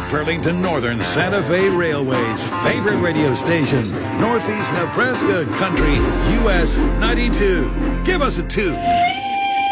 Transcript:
Burlington Northern Santa Fe Railway's favorite radio station, Northeast Nebraska Country, US 92. Give us a 2.